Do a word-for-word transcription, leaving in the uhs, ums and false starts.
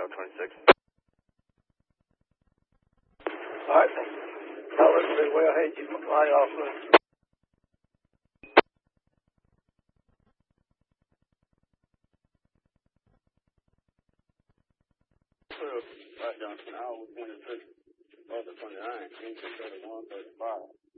one twenty-six. All right. Now let's see. Well, hey, you can fly off. Right down to now, we went to other twenty-nine, into thirty-one, thirty-five.